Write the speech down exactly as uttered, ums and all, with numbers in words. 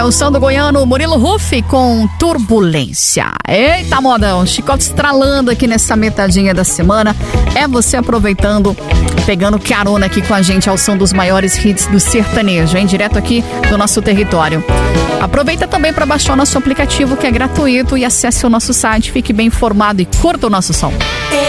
o som do goiano Murilo Huff com Turbulência. Eita, modão, chicote estralando aqui nessa metadinha da semana. É você aproveitando, pegando carona aqui com a gente ao som dos maiores hits do sertanejo, hein? Direto aqui do nosso território. Aproveita também para baixar o nosso aplicativo, que é gratuito, e acesse o nosso site, fique bem informado e curta o nosso som.